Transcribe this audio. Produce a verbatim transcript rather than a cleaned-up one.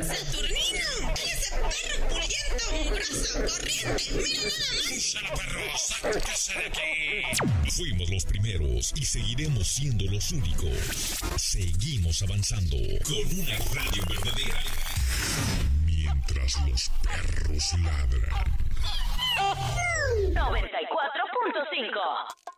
¡Saturnino! ¡Ay, ese perro pulguiento, mugroso, corriente! ¡Mira nada más! ¡Úsala, perro! ¡Sáquese de aquí! Fuimos los primeros y seguiremos siendo los únicos. Seguimos avanzando con una radio verdadera. Mientras los perros ladran. noventa y cuatro punto cinco